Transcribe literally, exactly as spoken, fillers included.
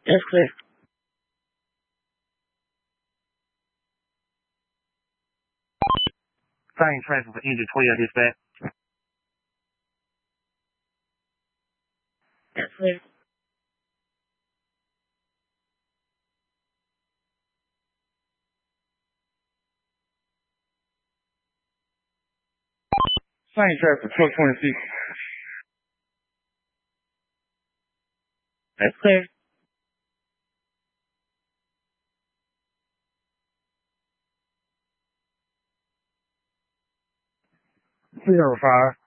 That's clear. Same traffic for engine twelve dispatch. That's clear. Same traffic for truck twenty-six. That's clear. Zero five.